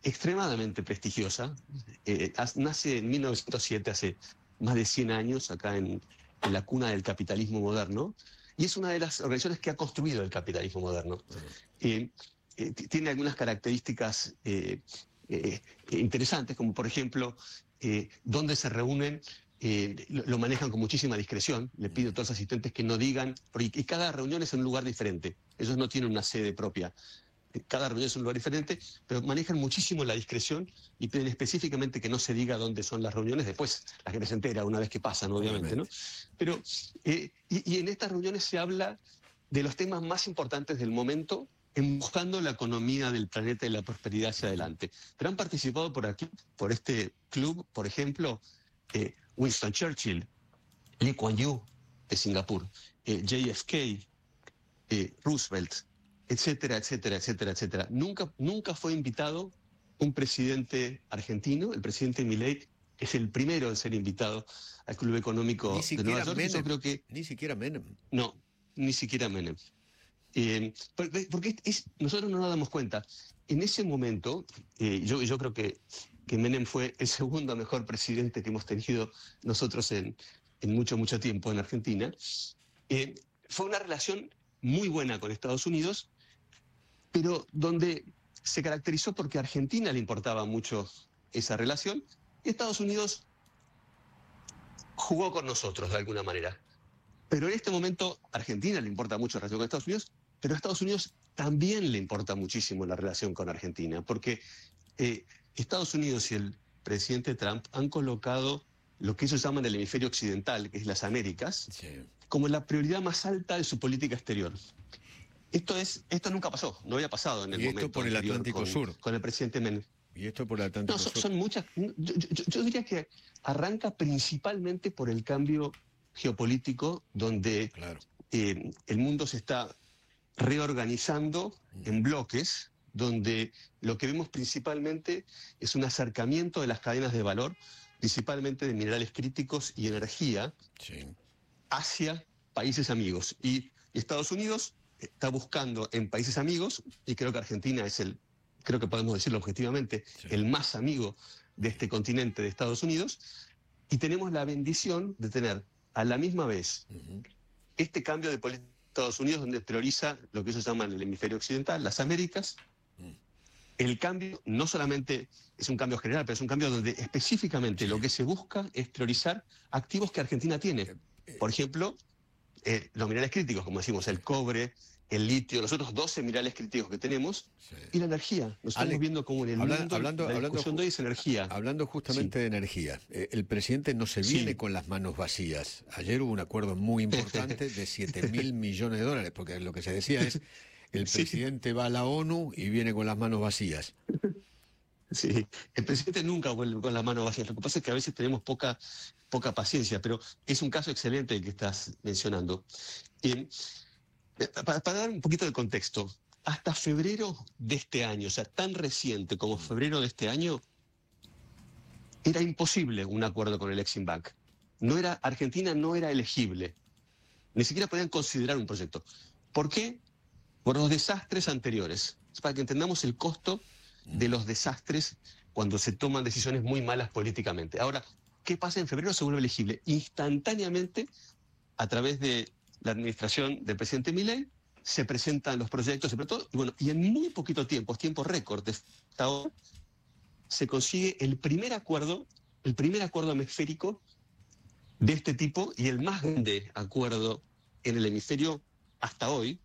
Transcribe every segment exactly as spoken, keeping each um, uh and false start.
extremadamente prestigiosa. Eh, nace en mil novecientos siete, hace más de cien años, acá en, en la cuna del capitalismo moderno, y es una de las organizaciones que ha construido el capitalismo moderno. Eh, eh, tiene algunas características eh, eh, interesantes, como por ejemplo, eh, dónde se reúnen. Eh, lo, lo manejan con muchísima discreción. Le pido a todos los asistentes que no digan, porque y cada reunión es en un lugar diferente. Ellos no tienen una sede propia. Cada reunión es un lugar diferente, pero manejan muchísimo la discreción y piden específicamente que no se diga dónde son las reuniones. Después la gente se entera una vez que pasan, obviamente, ¿no? Pero, eh, y, y en estas reuniones se habla de los temas más importantes del momento, empujando la economía del planeta y la prosperidad hacia adelante. Pero han participado por aquí, por este club, por ejemplo, eh, Winston Churchill, Lee Kuan Yew de Singapur, eh, J F K, eh, Roosevelt, etcétera, etcétera, etcétera, etcétera. Nunca, nunca fue invitado un presidente argentino. El presidente Milei es el primero en ser invitado al Club Económico ni de Nueva York. Menem, Yo creo que ni siquiera Menem. No, ni siquiera Menem. Eh, porque es, nosotros no nos damos cuenta. En ese momento, eh, yo, yo creo que, que Menem fue el segundo mejor presidente que hemos tenido nosotros en, en mucho, mucho tiempo en Argentina. Eh, fue una relación muy buena con Estados Unidos, pero donde se caracterizó porque a Argentina le importaba mucho esa relación y Estados Unidos jugó con nosotros de alguna manera. Pero en este momento a Argentina le importa mucho la relación con Estados Unidos, pero a Estados Unidos también le importa muchísimo la relación con Argentina, porque eh, Estados Unidos y el presidente Trump han colocado lo que ellos llaman el hemisferio occidental, que es las Américas, sí, como la prioridad más alta de su política exterior. Esto, es, esto nunca pasó, no había pasado en el y esto momento por el Atlántico con, Sur. Con el presidente Menem. Y esto por el Atlántico no, son, Sur. son muchas. Yo, yo, yo diría que arranca principalmente por el cambio geopolítico, donde claro. eh, el mundo se está reorganizando en bloques, donde lo que vemos principalmente es un acercamiento de las cadenas de valor, principalmente de minerales críticos y energía, sí, hacia países amigos. Y, y Estados Unidos está buscando en países amigos, y creo que Argentina es el, creo que podemos decirlo objetivamente, sí, el más amigo de este continente de Estados Unidos, y tenemos la bendición de tener a la misma vez uh-huh. este cambio de política de Estados Unidos, donde prioriza lo que ellos llaman el hemisferio occidental, las Américas. Uh-huh. El cambio no solamente es un cambio general, pero es un cambio donde específicamente sí. lo que se busca es priorizar activos que Argentina tiene. Por ejemplo, eh, los minerales críticos, como decimos, el cobre, el litio, los otros doce minerales críticos que tenemos, sí. y la energía. Nos Ale, estamos viendo como en el habla, mundo hablando, la hablando, discusión de hoy es energía. Hablando justamente sí. de energía, eh, el presidente no se viene sí. con las manos vacías. Ayer hubo un acuerdo muy importante de siete mil millones de dólares, porque lo que se decía es, el sí. presidente va a la ONU y viene con las manos vacías. Sí, el presidente nunca vuelve con las manos vacías. Lo que pasa es que a veces tenemos poca, poca paciencia, pero es un caso excelente el que estás mencionando. Eh, Para, para dar un poquito de contexto, hasta febrero de este año, o sea, tan reciente como febrero de este año, era imposible un acuerdo con el Exim Bank. No era, Argentina no era elegible. Ni siquiera podían considerar un proyecto. ¿Por qué? Por los desastres anteriores. Es para que entendamos el costo de los desastres cuando se toman decisiones muy malas políticamente. Ahora, ¿qué pasa en febrero? Se vuelve elegible instantáneamente a través de la administración del presidente Milei, se presentan los proyectos, sobre todo, y bueno, y en muy poquito tiempo, tiempo récord de esta hora, se consigue el primer acuerdo, el primer acuerdo hemisférico de este tipo y el más grande acuerdo en el hemisferio hasta hoy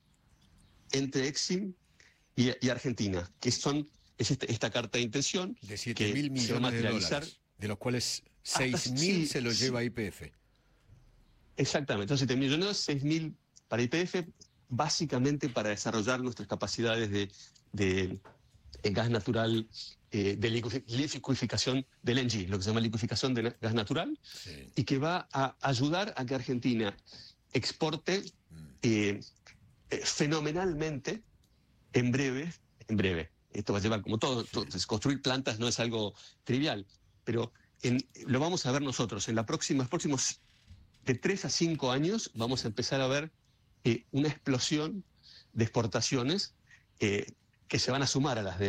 entre Exim y, y Argentina, que son es esta, esta carta de intención de siete mil millones de dólares, de los cuales seis mil sí, se los lleva Y P F. Exactamente, entonces siete mil millones, seis mil para Y P F, básicamente para desarrollar nuestras capacidades de, de, de gas natural, eh, de liquificación del L N G, lo que se llama liquificación de gas natural, sí. y que va a ayudar a que Argentina exporte eh, eh, fenomenalmente en breve, en breve. Esto va a llevar como todo, sí. todo construir plantas no es algo trivial, pero en, lo vamos a ver nosotros en la próxima, los próximos de tres a cinco años vamos a empezar a ver eh, una explosión de exportaciones eh, que se van a sumar a las de